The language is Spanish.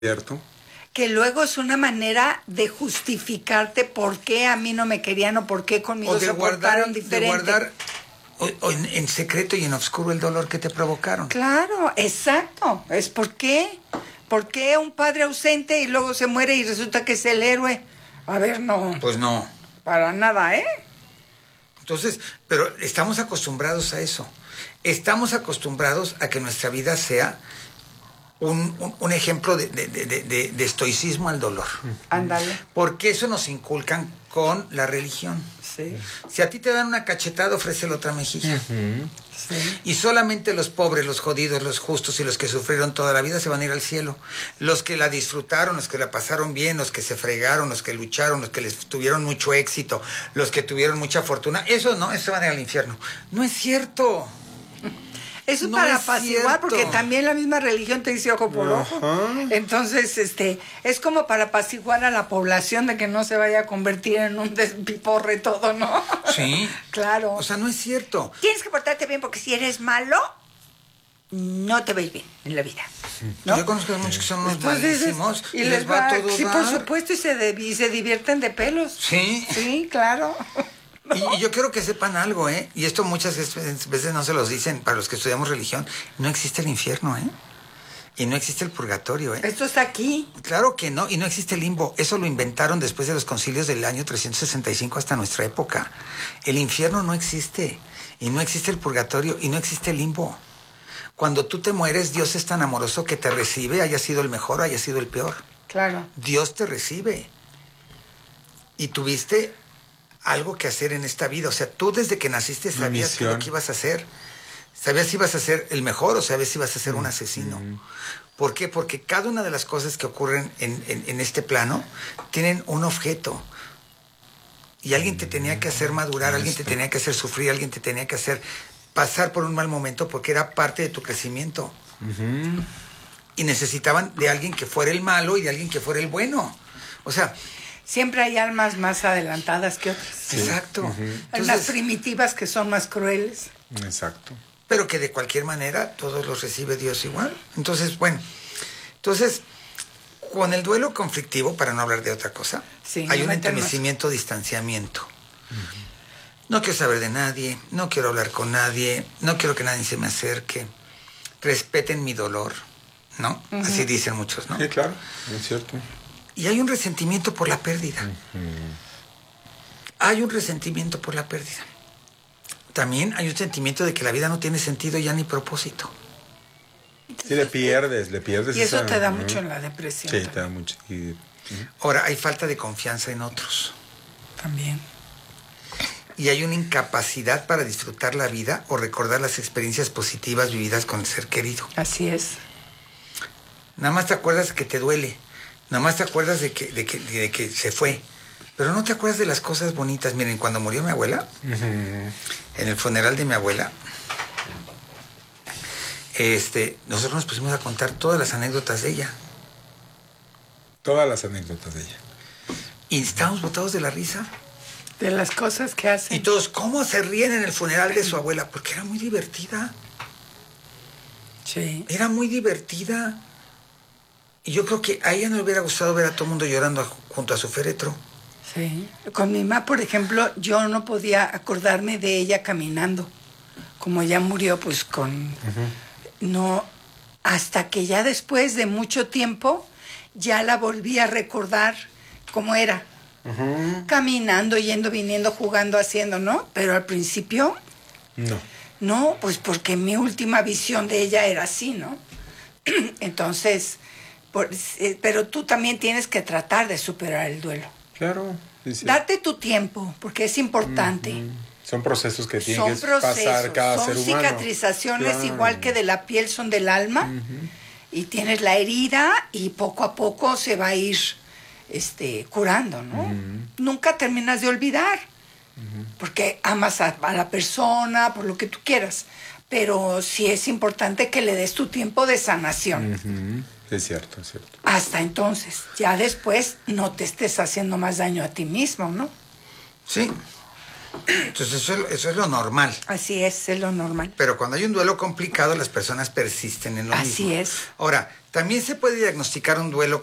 Cierto. Que luego es una manera de justificarte por qué a mí no me querían o por qué conmigo se portaron diferente. De guardar en secreto y en oscuro el dolor que te provocaron. Claro, exacto. Es por qué. ¿Por qué un padre ausente y luego se muere y resulta que es el héroe? A ver, no. Pues no. Para nada, ¿eh? Entonces, pero estamos acostumbrados a eso. Estamos acostumbrados a que nuestra vida sea un ejemplo de estoicismo al dolor. Ándale. Porque eso nos inculcan con la religión. Sí. Si a ti te dan una cachetada, ofrécele otra mejilla. Sí. Y solamente los pobres, los jodidos, los justos y los que sufrieron toda la vida se van a ir al cielo. Los que la disfrutaron, los que la pasaron bien, los que se fregaron, los que lucharon, los que les tuvieron mucho éxito, los que tuvieron mucha fortuna, eso no, eso van a ir al infierno. No es cierto. Eso es No para es apaciguar, cierto. porque también la misma religión te dice ojo por ojo. Entonces, es como para apaciguar a la población de que no se vaya a convertir en un despiporre todo, ¿no? Sí. Claro. O sea, no es cierto. Tienes que portarte bien porque si eres malo, no te ves bien en la vida, ¿no? Yo conozco a muchos que son unos Entonces, malísimos y les va todo sí, dar. por supuesto, y se divierten de pelos. Sí. Sí, claro. Y yo quiero que sepan algo, ¿eh? Y esto muchas veces no se los dicen para los que estudiamos religión. No existe el infierno, ¿eh? Y no existe el purgatorio, ¿eh? Esto está aquí. Claro que no, y no existe el limbo. Eso lo inventaron después de los concilios del año 365 hasta nuestra época. El infierno no existe, y no existe el purgatorio, y no existe el limbo. Cuando tú te mueres, Dios es tan amoroso que te recibe, haya sido el mejor o haya sido el peor. Claro. Dios te recibe. Y tuviste algo que hacer en esta vida. O sea, tú desde que naciste sabías lo que ibas a hacer. Sabías si ibas a ser el mejor o sabías si ibas a ser un asesino. ¿Por qué? Porque cada una de las cosas que ocurren en este plano tienen un objeto. Y alguien te tenía que hacer madurar, alguien te tenía que hacer sufrir, alguien te tenía que hacer pasar por un mal momento porque era parte de tu crecimiento. Y necesitaban de alguien que fuera el malo y de alguien que fuera el bueno. O sea, siempre hay almas más adelantadas que otras. Sí. Exacto. Hay unas primitivas que son más crueles. Exacto. Pero que de cualquier manera todos los recibe Dios igual. Entonces, bueno, con el duelo conflictivo, para no hablar de otra cosa, sí, hay un entumecimiento, distanciamiento. No quiero saber de nadie, no quiero hablar con nadie, no quiero que nadie se me acerque. Respeten mi dolor, ¿no? Así dicen muchos, ¿no? Sí, claro, es cierto. Y hay un resentimiento por la pérdida. Hay un resentimiento por la pérdida. También hay un sentimiento de que la vida no tiene sentido ya ni propósito. Sí, le pierdes. Y eso te da mucho en la depresión. Sí, te da mucho. Ahora, hay falta de confianza en otros. También. Y hay una incapacidad para disfrutar la vida o recordar las experiencias positivas vividas con el ser querido. Así es. Nada más te acuerdas que te duele. Nada más te acuerdas de que se fue. Pero no te acuerdas de las cosas bonitas. Miren, cuando murió mi abuela, en el funeral de mi abuela, nosotros nos pusimos a contar todas las anécdotas de ella. Todas las anécdotas de ella. Y estábamos botados de la risa. De las cosas que hacen. Y todos, ¿cómo se ríen en el funeral de su abuela? Porque era muy divertida. Sí. Era muy divertida. Y yo creo que a ella no le hubiera gustado ver a todo el mundo llorando junto a su féretro. Sí. Con mi mamá, por ejemplo, yo no podía acordarme de ella caminando. Como ya murió, pues no, hasta que ya después de mucho tiempo, ya la volví a recordar cómo era. Caminando, yendo, viniendo, jugando, haciendo, ¿no? Pero al principio... No, pues porque mi última visión de ella era así, ¿no? Entonces, pero tú también tienes que tratar de superar el duelo. Claro. Sí. Date tu tiempo, porque es importante. Son procesos que tienen que pasar cada ser humano. Son cicatrizaciones igual que de la piel, son del alma. Y tienes la herida y poco a poco se va a ir curando, ¿no? Nunca terminas de olvidar. Porque amas a la persona, por lo que tú quieras. Pero sí es importante que le des tu tiempo de sanación. Es cierto, es cierto. Hasta entonces, ya después no te estés haciendo más daño a ti mismo, ¿no? Sí. Entonces eso es lo normal. Así es lo normal. Pero cuando hay un duelo complicado, las personas persisten en lo mismo. Así es. Ahora, también se puede diagnosticar un duelo